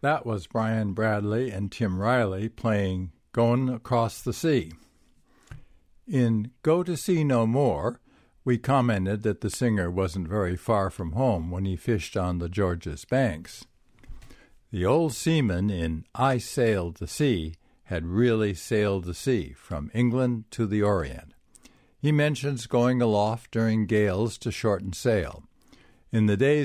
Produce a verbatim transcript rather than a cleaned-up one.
That was Brian Bradley and Tim Riley playing Goin' Across the Sea. In Go to Sea No More, we commented that the singer wasn't very far from home when he fished on the George's banks. The old seaman in I Sailed the Sea had really sailed the sea from England to the Orient. He mentions going aloft during gales to shorten sail. In the days